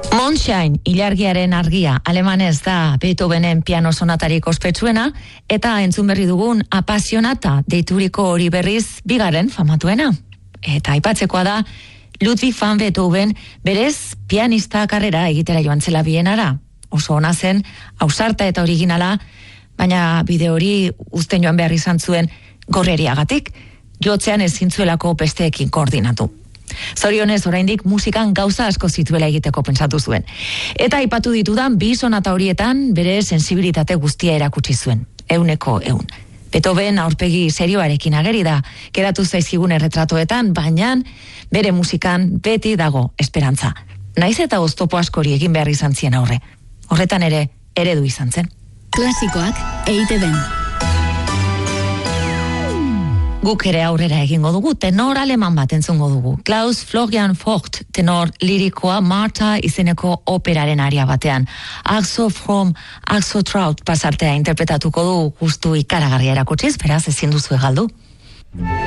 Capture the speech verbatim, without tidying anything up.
Mondschein, ilargiaren argia, alemanez da Beethovenen piano sonatarik ospetsuena, eta entzun berri dugun apasionata deituriko hori berriz bigaren famatuena. Eta aipatzekoa da, Ludwig van Beethoven berez pianista karrera egitera joan zela Bienara. Oso ona zen, ausarta eta originala, baina bide hori uzten joan behar izan zuen gorreriagatik, jotzean ezin zuelako besteekin koordinatu. Zorionez, oraindik musikan gauza asko zituela egiteko pentsatu zuen. Eta aipatu ditudan bi sonata horietan bere sensibilitate guztia erakutsi zuen. Euneko eun. Beethoven aurpegi serioarekin ageri da, geratu zaizkigun erretratoetan, baina bere musikan beti dago esperantza. Naiz eta oztopo askori egin behar izan zien aurre. Horretan ere, eredu izan zen. Klasikoak E I Te Ben. Guk ere aurrera egingo dugu, tenor aleman bat entzungo dugu. Klaus Florian Vogt, tenor lirikoa Martha izeneko operaren aria batean. Axo from Axo Trout pasartea interpretatuko du, justu ikaragarria erakutsiz, beraz ezin duzu galdu.